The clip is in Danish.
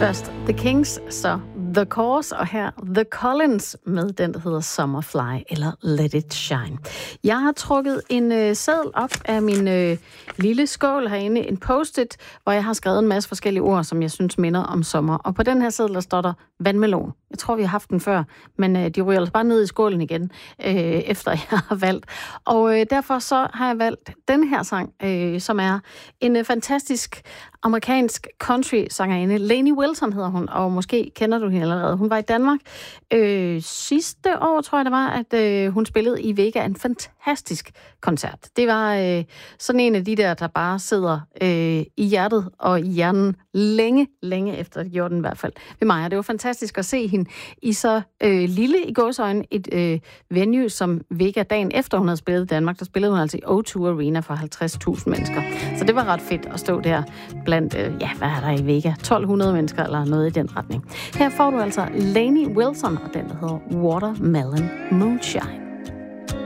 Først The Kings, så The Course, og her The Collins med den, der hedder Summerfly, eller Let It Shine. Jeg har trukket en seddel op af min lille skål herinde, en post-it, hvor jeg har skrevet en masse forskellige ord, som jeg synes minder om sommer. Og på den her seddel, der står der vandmelon. Jeg tror, vi har haft den før, men de ryger altså bare ned i skålen igen, efter jeg har valgt. Og derfor så har jeg valgt den her sang, som er en fantastisk amerikansk country-sangerinde. Lainey Wilson hedder hun, og måske kender du hende allerede. Hun var i Danmark sidste år, tror jeg det var, at hun spillede i Vega en fantastisk koncert. Det var sådan en af de der bare sidder i hjertet og i hjernen længe, længe efter, det gjorde den i hvert fald ved mig. Og det var fantastisk at se hende i så lille i gåseøjne et venue som Vega dagen efter hun havde spillet i Danmark. Der spillede hun altså i O2 Arena for 50.000 mennesker. Så det var ret fedt at stå der blandt, hvad er der i Vega? 1200 mennesker eller noget i den retning. Her får du altså Lainey Wilson og den, der hedder Watermelon Moonshine.